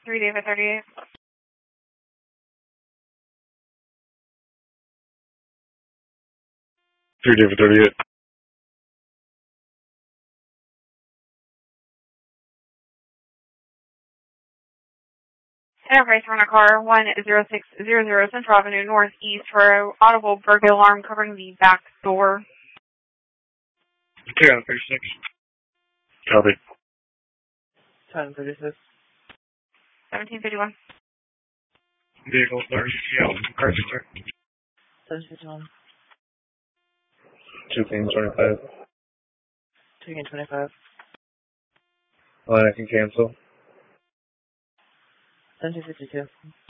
3 David 38. 3 David 38. Enterprise rental car 10600 Central Avenue Northeast for audible burglar alarm covering the back door. 236. Copy. 1036. 1751. Vehicle 30 register. 751. 2K25. 2K25. Line I can cancel. 1752.